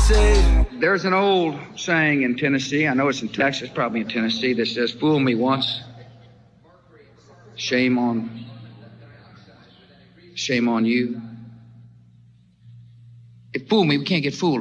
say. There's an old saying in Tennessee, I know it's in Texas, probably in Tennessee, that says, fool me once, shame on you. If fool me, we can't get fooled.